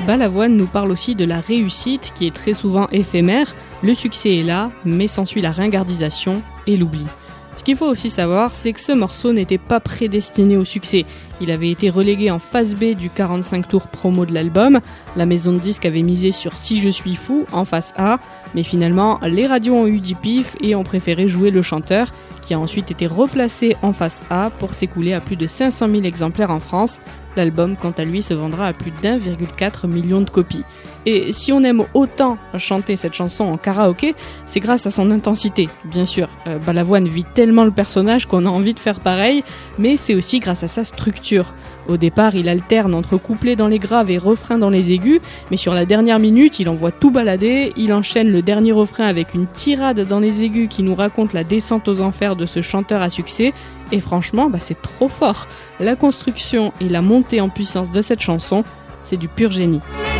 Balavoine nous parle aussi de la réussite qui est très souvent éphémère. Le succès est là, mais s'ensuit la ringardisation et l'oubli. Ce qu'il faut aussi savoir, c'est que ce morceau n'était pas prédestiné au succès. Il avait été relégué en face B du 45 tours promo de l'album. La maison de disques avait misé sur Si je suis fou en face A, mais finalement, les radios ont eu du pif et ont préféré jouer le chanteur, qui a ensuite été replacé en face A pour s'écouler à plus de 500 000 exemplaires en France. L'album, quant à lui, se vendra à plus d'1,4 million de copies. Et si on aime autant chanter cette chanson en karaoké, c'est grâce à son intensité. Bien sûr, Balavoine vit tellement le personnage qu'on a envie de faire pareil, mais c'est aussi grâce à sa structure. Au départ, il alterne entre couplets dans les graves et refrains dans les aigus, mais sur la dernière minute, il envoie tout balader, il enchaîne le dernier refrain avec une tirade dans les aigus qui nous raconte la descente aux enfers de ce chanteur à succès, et franchement, c'est trop fort. La construction et la montée en puissance de cette chanson, c'est du pur génie.